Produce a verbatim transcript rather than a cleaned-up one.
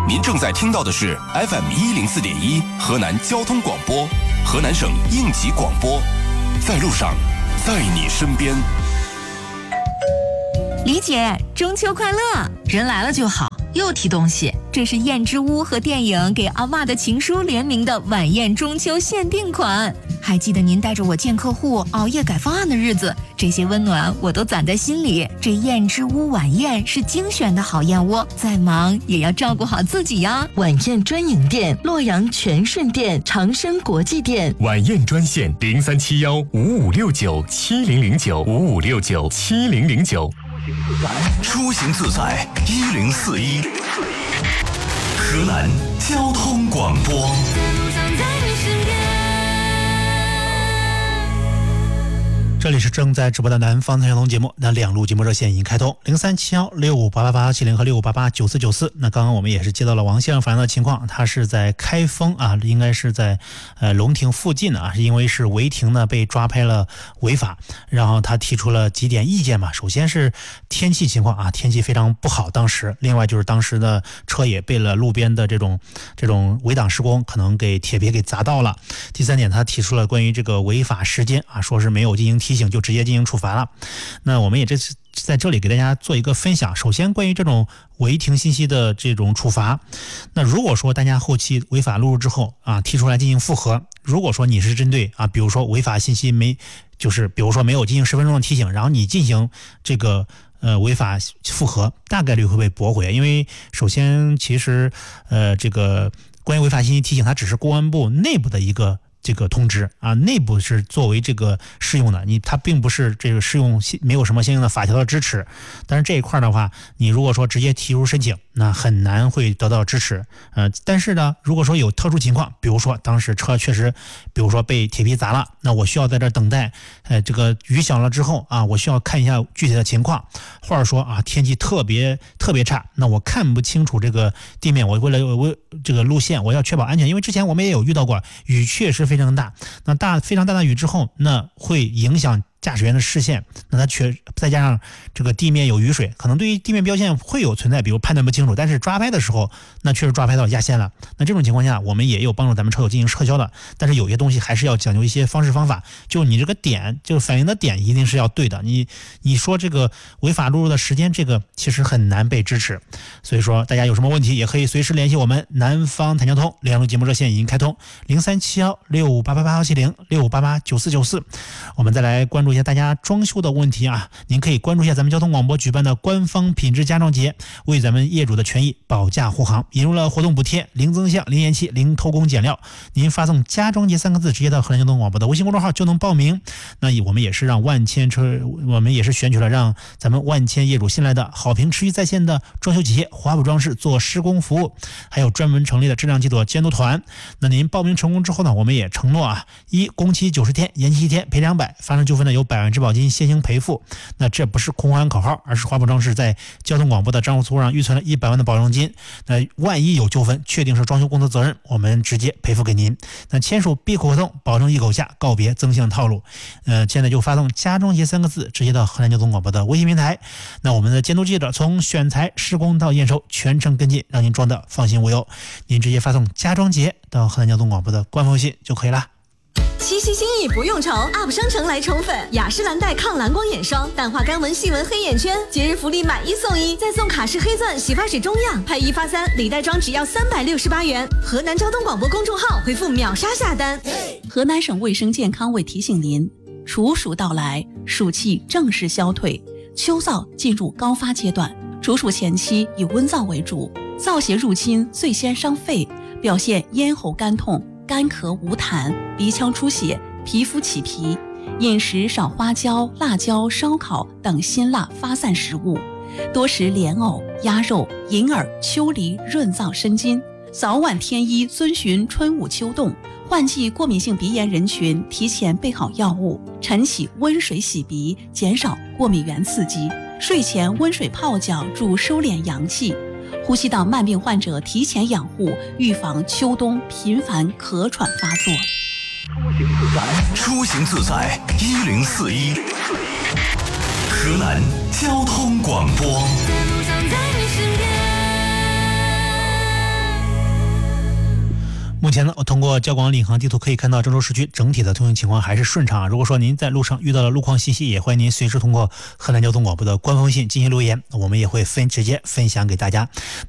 您正在听到的是 F M 一零四点一河南交通广播，河南省应急广播，在路上，在你身边。 李姐，中秋快乐！ 人来了就好，又提东西。 这是燕之屋和电影给阿嬷的情书联名的晚宴中秋限定款。还记得您带着我见客户、熬夜改方案的日子，这些温暖我都攒在心里。这燕之屋晚宴是精选的好燕窝，再忙也要照顾好自己呀。 晚宴专营店：洛阳全顺店、长生国际店。 晚宴专线：零三七幺五五六九七零零九五五六九七零零九。 出行自在一零四一，河南交通广播。 这里是正在直播的南方交通节目，那两路节目热线已经开通，零三七幺六五八八八七零和六五八八九四九四。那刚刚我们也是接到了王先生反映的情况，他是在开封啊，应该是在呃龙亭附近啊，因为是违停呢被抓拍了违法，然后他提出了几点意见嘛。首先是天气情况啊，天气非常不好当时，另外就是当时的车也被了路边的这种这种围挡施工可能给铁皮给砸到了。第三点，他提出了关于这个违法时间啊，说是没有进行提醒就直接进行处罚了。那我们也这次在这里给大家做一个分享。首先关于这种违停信息的这种处罚，那如果说大家后期违法录入之后啊，提出来进行复核，如果说你是针对啊，比如说违法信息没就是比如说没有进行十分钟的提醒，然后你进行这个呃违法复核，大概率会被驳回。因为首先其实呃这个关于违法信息提醒，它只是公安部内部的一个这个通知啊，内部是作为这个适用的，你它并不是这个适用，没有什么相应的法条的支持。但是这一块的话，你如果说直接提出申请，那很难会得到支持。呃，但是呢，如果说有特殊情况，比如说当时车确实，比如说被铁皮砸了，那我需要在这等待，呃，这个雨小了之后啊，我需要看一下具体的情况，或者说啊天气特别特别差，那我看不清楚这个地面，我为了为这个路线，我要确保安全，因为之前我们也有遇到过，雨确实非常大，那大非常大的雨之后，那会影响驾驶员的视线，那它确再加上这个地面有雨水，可能对于地面标线会有存在，比如判断不清楚，但是抓拍的时候，那确实抓拍到压线了。那这种情况下，我们也有帮助咱们车友进行撤销的，但是有些东西还是要讲究一些方式方法，就你这个点，就反映的点一定是要对的。你你说这个违法录入的时间，这个其实很难被支持。所以说，大家有什么问题也可以随时联系我们南方谈交通，两路节目热线已经开通，零三七幺六五八八八幺七零六五八八九四九四。我们再来关注一下大家装修的问题啊，您可以关注一下咱们交通广播举办的官方品质家装节，为咱们业主的权益保驾护航，引入了活动补贴，零增项、零延期、零偷工减料。您发送家装节三个字，直接到河南交通广播的微信公众号就能报名。那我们也是让万千车，我们也是选取了让咱们万千业主信赖的好评持续在线的装修企业华普装饰做施工服务，还有专门成立的质量技术监督团。那您报名成功之后呢，我们也承诺啊，一工期九十天，延期一天赔两百，发生纠纷呢有百万质保金先行赔付。那这不是空喊口号，而是华普装饰在交通广播的账户册上预存了一百万的保证金。那万一有纠纷，确定是装修公司责任，我们直接赔付给您。那签署闭口合同，保证一口价，告别增项套路。呃，现在就发送家装节三个字，直接到河南交通广播的微信平台。那我们的监督记者从选材、施工到验收全程跟进，让您装的放心无忧。您直接发送家装节到河南交通广播的官方微信就可以了。 七夕心意不用愁 ，U P 商城来宠粉，雅诗兰黛抗蓝光眼霜，淡化干纹细纹黑眼圈，节日福利买一送一，再送卡诗黑钻洗发水中样，拍一发三，礼袋装只要三百六十八元。河南交通广播公众号回复秒杀下单。 河南省卫生健康委提醒您，处暑到来，暑气正式消退，秋燥进入高发阶段。处暑前期以温燥为主，燥邪入侵最先伤肺，表现咽喉干痛、干咳无痰、鼻腔出血、皮肤起皮。饮食少花椒、辣椒、烧烤等辛辣发散食物，多食莲藕、鸭肉、银耳、秋梨润燥生津。早晚添衣，遵循春捂秋冻。换季过敏性鼻炎人群提前备好药物，晨起温水洗鼻，减少过敏源刺激。睡前温水泡脚，助收敛阳气。呼吸道慢病患者提前养护，预防秋冬频繁咳喘发作。 出行自在一零四一，河南交通广播。 目前呢，我通过交广领航地图可以看到郑州市区整体的通行情况还是顺畅。如果说您在路上遇到了路况信息，也欢迎您随时通过河南交通广播的官方微信进行留言，我们也会分直接分享给大家。